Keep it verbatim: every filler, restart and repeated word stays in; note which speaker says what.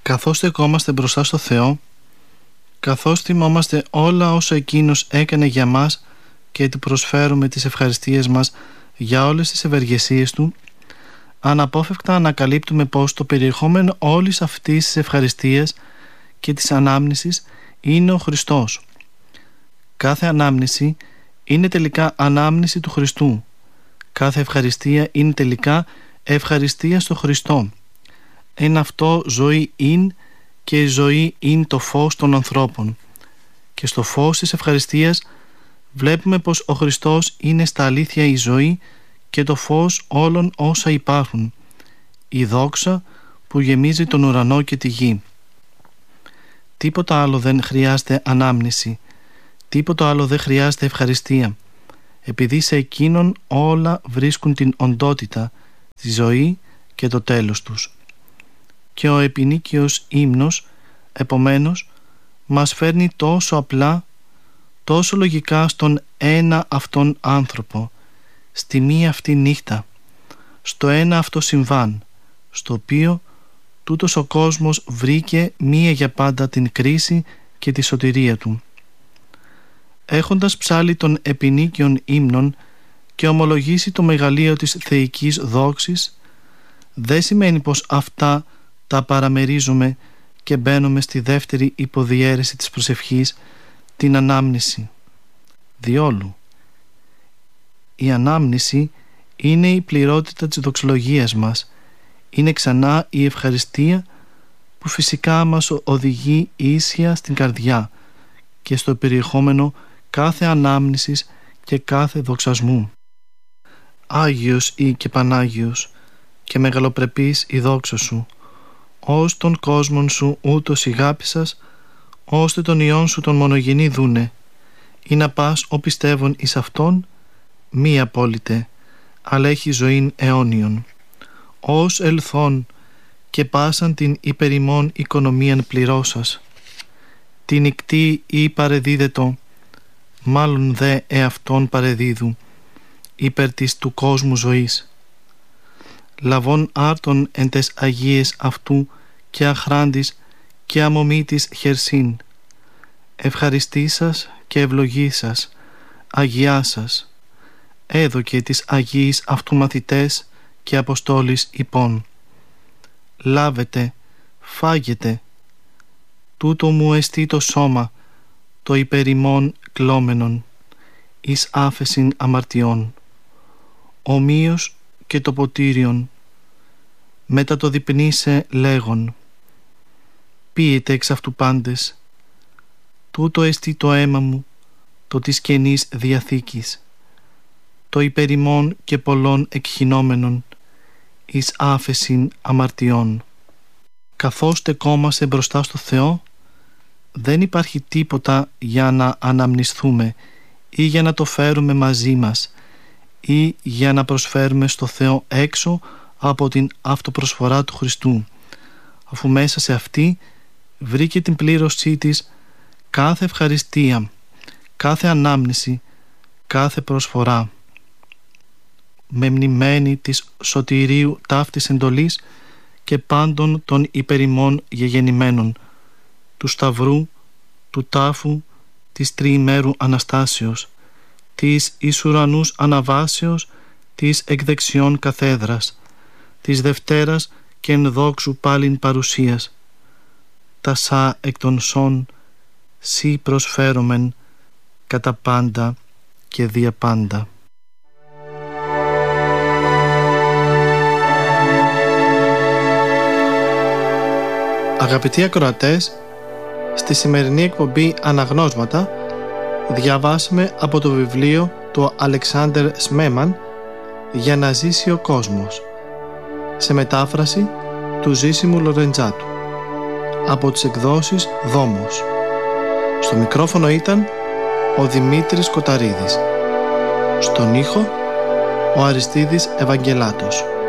Speaker 1: Καθώς στεκόμαστε μπροστά στο Θεό, καθώς θυμόμαστε όλα όσα Εκείνος έκανε για μας και Του προσφέρουμε τις ευχαριστίες μας για όλες τις ευεργεσίες Του, αναπόφευκτα ανακαλύπτουμε πως το περιεχόμενο όλης αυτής της ευχαριστίας και της ανάμνησης είναι ο Χριστός. Κάθε ανάμνηση είναι τελικά ανάμνηση του Χριστού. Κάθε ευχαριστία είναι τελικά ευχαριστία στο Χριστό. Εν αυτό ζωή είναι και η ζωή είναι το φως των ανθρώπων. Και στο φως της ευχαριστίας βλέπουμε πως ο Χριστός είναι στα αλήθεια η ζωή και το φως όλων όσα υπάρχουν, η δόξα που γεμίζει τον ουρανό και τη γη. Τίποτα άλλο δεν χρειάζεται ανάμνηση, τίποτα άλλο δεν χρειάζεται ευχαριστία, επειδή σε Εκείνον όλα βρίσκουν την οντότητα, τη ζωή και το τέλος τους. Και ο επινίκιος ύμνος, επομένως, μας φέρνει τόσο απλά, τόσο λογικά στον ένα αυτόν άνθρωπο, στη μία αυτή νύχτα, στο ένα αυτό συμβάν, στο οποίο τούτος ο κόσμος βρήκε μία για πάντα την κρίση και τη σωτηρία του. Έχοντας ψάλει των επινίκιων ύμνων και ομολογήσει το μεγαλείο της θεϊκής δόξης, δεν σημαίνει πως αυτά τα παραμερίζουμε και μπαίνουμε στη δεύτερη υποδιέρεση της προσευχής, την ανάμνηση. Διόλου. Η ανάμνηση είναι η πληρότητα της δοξολογίας μας, είναι ξανά η ευχαριστία που φυσικά μας οδηγεί ίσια στην καρδιά και στο περιεχόμενο κάθε ανάμνησης και κάθε δοξασμού. Άγιος ή και Πανάγιος και μεγαλοπρεπής η δόξα σου, ως τον κόσμον σου ούτως ηγάπησας, ώστε τον Υιόν σου τον μονογενή δούνε, ή να πας ο πιστεύων εις Αυτόν, μη απόλυτε, αλλά έχει ζωήν αιώνιον, ως ελθόν και πάσαν την υπερημών οικονομίαν πληρώσας, την ικτή ή παρεδίδετο, μάλλον δε εαυτόν παρεδίδου, υπέρ της του κόσμου ζωής. Λαβών άρτων εν τες Αγίες αυτού και αχράντης και αμομήτης χερσίν, ευχαριστήσας και ευλογήσας, αγιάσας, έδωκε τις Αγίης αυτού μαθητές και αποστόλης υπών. Λάβετε, φάγετε, τούτο μου εστί το σώμα, το υπερημών κλώμενον, εις άφεσιν αμαρτιών, ομοίως και το ποτήριον, μετά το διπνήσε λέγον, πίετε εξ αυτού πάντες, τούτο εστί το αίμα μου, το της Καινής Διαθήκης, το υπερημών και πολλών εκχυνόμενων, εις άφεσιν αμαρτιών. Καθώς στεκόμαστε μπροστά στο Θεό, δεν υπάρχει τίποτα για να αναμνησθούμε ή για να το φέρουμε μαζί μας ή για να προσφέρουμε στο Θεό έξω από την αυτοπροσφορά του Χριστού, αφού μέσα σε αυτή βρήκε την πλήρωσή της κάθε ευχαριστία, κάθε ανάμνηση, κάθε προσφορά. Με μνημένη της σωτηρίου ταύτης εντολής και πάντων των υπερημών γεγεννημένων, του Σταυρού, του τάφου, της τριημέρου Αναστάσεως, της εις ουρανούς αναβάσεως, της εκδεξιών καθέδρας, της Δευτέρας και εν δόξου πάλιν παρουσίας. Τα σα εκ των σών, σοι προσφέρομεν κατά πάντα και δια πάντα. Αγαπητοί ακροατές, στη σημερινή εκπομπή Αναγνώσματα διαβάσαμε από το βιβλίο του Αλεξάνδερ Σμέμαν «Για να ζήσει ο κόσμος», σε μετάφραση του Ζήσιμου Λορεντζάτου, από τις εκδόσεις Δόμος. Στο μικρόφωνο ήταν ο Δημήτρης Κοταρίδης. Στον ήχο ο Αριστίδης Ευαγγελάτος.